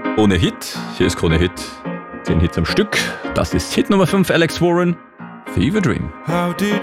ohne Hit. Hier ist Krone Hit. 10 Hits am Stück. Das ist Hit Nummer 5, Alex Warren, Fever Dream. How did